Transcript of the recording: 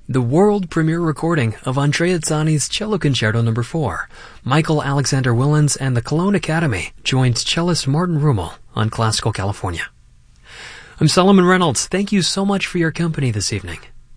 The world premiere recording of Andrea Zani's Cello Concerto No. 4. Michael Alexander Willens and the Cologne Academy joined cellist Martin Rummel on Classical California. I'm Solomon Reynolds. Thank you so much for your company this evening.